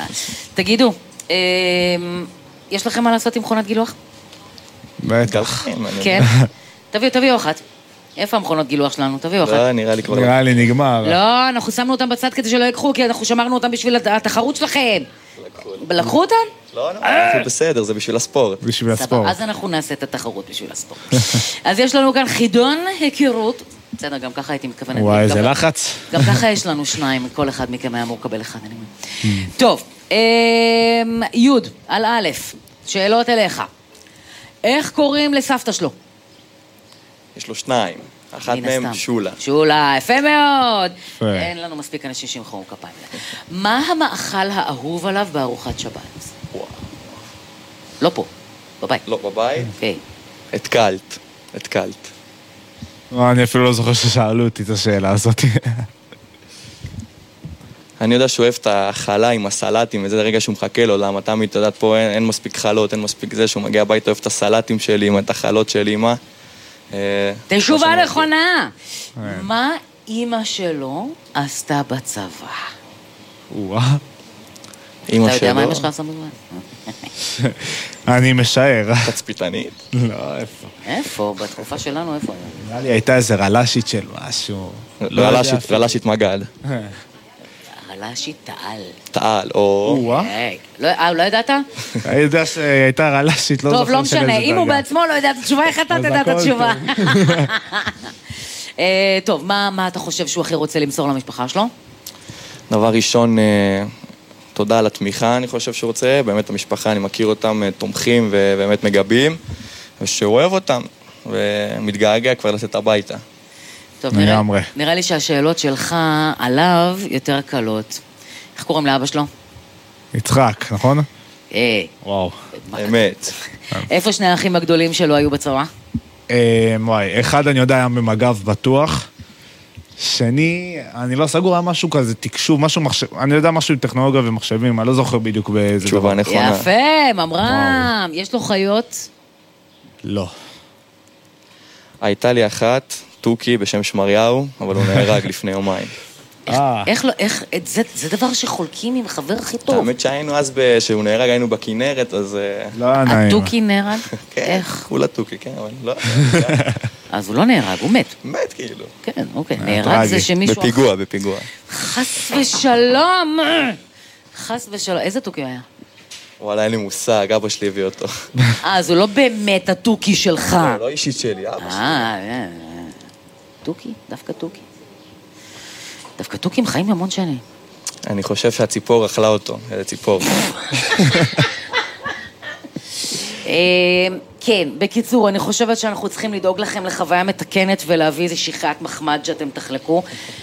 תגידו, יש לכם מה לעשות עם מכונת גילוח? בטח. כן. תביאו אחת. איפה המכונות גילוח שלנו? תביאו אחת. לא, נראה לי כבר... נראה לי נגמר. לא, אנחנו שמנו אותם בצד כדי שלא יקחו, כי אנחנו שמרנו אותם בשביל התחרות שלכם. לקחו אותם? לא, אנחנו בסדר, זה בשביל הספורט. בשביל הספורט. אז אנחנו נעשה את התחרות בשביל הספורט. אז יש לנו כאן חידון היכרות. בסדר, גם ככה הייתי מתכוונת. וואי, איזה לחץ. גם ככה יש לנו שניים, כל אחד מכם היה אמור לקבל אחד. טוב, יוד, על א', שאלות אליך. איך קוראים לסבתא שלו? יש לו שניים. אחת מהם שולה. שולה, יפה מאוד. אין לנו מספיק אנשים שימחאו כפיים. מה המאכל האהוב עליו בארוחת שבת? לא פה, בבית. לא, בבית? כן. התקלת. אני אפילו לא זוכר ששאלו אותי את השאלה הזאת. אני יודע שהוא אוהב את החלה עם הסלטים, וזה רגע שהוא מחכה לו, למה תמיד, אתה יודעת, פה אין מספיק חלות, אין מספיק זה, שהוא מגיע הביתה, אוהב את הסלטים שלי, עם את החלות של אמא. תשובה נכונה. מה אמא שלו עשתה בצבא? אמא אתה יודע מה שלו... אמא שלך עשה בצבא? אני משער. תצפיתנית. לא, איפה? איפה? בתקופה שלנו איפה היה? נראה לי הייתה איזה רלשית של משהו. רלשית מגד. רלשית תעל. תעל, או... לא ידעת? אני יודע שהייתה רלשית, לא זוכר טוב, לא משנה, אם הוא בעצמו לא יודע את התשובה, איך אתה תדע את התשובה? טוב, מה אתה חושב שהוא הכי רוצה למסור למשפחה שלו? דבר ראשון, תודה על התמיכה, אני חושב שהוא רוצה. באמת המשפחה, אני מכיר אותם, תומכים ובאמת מגבים, ושהוא אוהב אותם, ומתגעגע כבר לצאת הביתה. טוב, נראה לי שהשאלות שלך עליו יותר קלות. איך קוראים לאבא שלו? יצחק, נכון? וואו. אמת. איפה שני האחים הגדולים שלו היו בצבא? וואי, אחד אני יודע היה במג"ב בטוח. שני, אני לא סגור, היה משהו כזה, תקשוב, משהו מחשב, אני יודע משהו עם טכנולוגיה ומחשבים, אני לא זוכר בדיוק באיזה דבר. תשובה נכונה. יפה, ממרם. יש לו חיות? לא. הייתה לי אחת, טוקי בשם שמריהו, אבל הוא נהרג לפני יומיים. איך לא, זה דבר שחולקים עם חבר הכי טוב. האמת שהיינו אז, שהוא נהרג, היינו בכינרת, אז... לא היה נעים. הטוקי נהרג? כן, כולה טוקי, כן, אבל לא. אז הוא לא נהרג, הוא מת. מת כאילו. כן, אוקיי, נהרג זה שמישהו... בפיגוע. חס ושלום! חס ושלום, איזה טוקי היה? וואלה, אין לי מושג, אבא שלי הביא אותו. אז הוא לא באמת הטוקי שלך. לא אישית שלי, אבא שלי. טוקי? דווקא טוקי. דווקא טוקים חיים המון שנים. אני חושב שהציפור אכלה אותו, איזה ציפור. כן, בקיצור, אני חושבת שאנחנו צריכים לדאוג לכם לחוויה מתקנת ולהביא איזה שכחת מחמד שאתם תחלקו.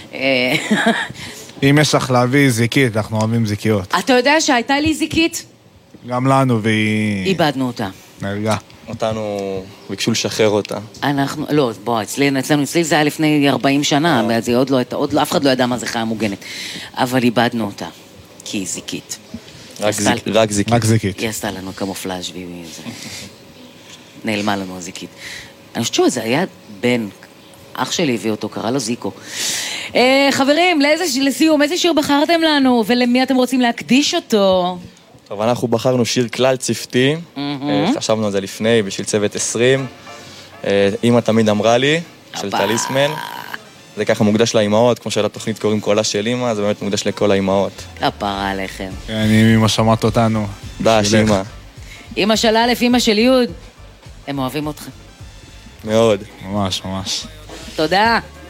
אם יש לך להביא זיקית, אנחנו אוהבים זיקיות. אתה יודע שהייתה לי זיקית? גם לנו, והיא... איבדנו אותה. נרגע. אותנו ביקשו לשחרר אותה. אנחנו, לא, בוא, אצלי זה היה לפני 40 שנה, זה עוד לא, אף אחד לא ידע מה זה חיה מוגנת. אבל איבדנו אותה, כי היא זיקית. רק זיקית. היא עשתה לנו קמופלאז' והיא נעלמה לנו הזיקית. אני חושבת שזה היה בן, אח שלי הביא אותו, קרא לו זיקו. חברים, לסיום, איזה שיר בחרתם לנו, ולמי אתם רוצים להקדיש אותו? טוב, אנחנו בחרנו שיר כלל צוותי, חשבנו על זה לפני, בשביל צוות 20. אמא תמיד אמרה לי, של טליסמן. זה ככה מוקדש לאימהות, כמו שלתוכנית קוראים קולה של אמא, זה באמת מוקדש לכל האימהות. כפרה עליכם. כן, אמא שמעת אותנו. דש, אמא. אמא של א', אמא של י', הם אוהבים אותך. מאוד. ממש, ממש. תודה.